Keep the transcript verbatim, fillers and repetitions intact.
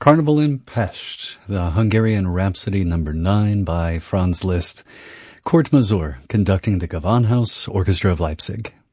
Carnival in Pest, the Hungarian Rhapsody number nine by Franz Liszt. Kurt Masur conducting the Gewandhaus Orchestra of Leipzig.